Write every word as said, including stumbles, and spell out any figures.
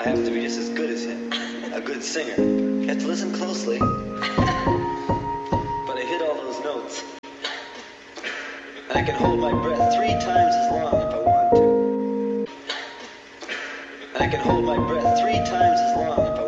have to be just as good as him. A good singer. You have to listen closely. But I hit all those notes. And I can hold my breath three times as long if I want to. And I can hold my breath three times as long if I